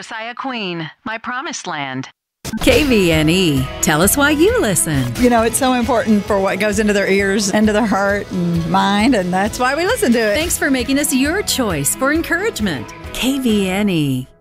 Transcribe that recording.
Josiah Queen, My Promised Land. KVNE. Tell us why you listen. You know, it's so important for what goes into their ears, into their heart and mind, and that's why we listen to it. Thanks for making us your choice for encouragement. KVNE.